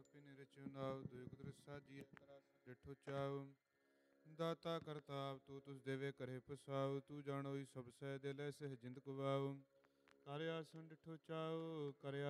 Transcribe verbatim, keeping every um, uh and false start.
Pin ਰਚਿਉ ਨਾਉ ਦੁਇ ਕੁਦਰਤ ਸਾਜੀਐ ਕਰਾਸਨ ਡਿਠੋ ਚਾਉ। ਦਾਤਾ ਕਰਤਾਵ ਤੂੰ ਤੁਸ ਦੇਵੇ ਕਰੇ ਪਸਾਉ। ਤੂੰ ਜਾਣੋਈ ਸਭ ਸਹਿ ਦਿਲ ਸਹਿ ਜਿੰਦ ਕੁਵਾਉ। ਕਰ ਆਸਨ ਡਿਠੋ ਚਾਉ ਕਰ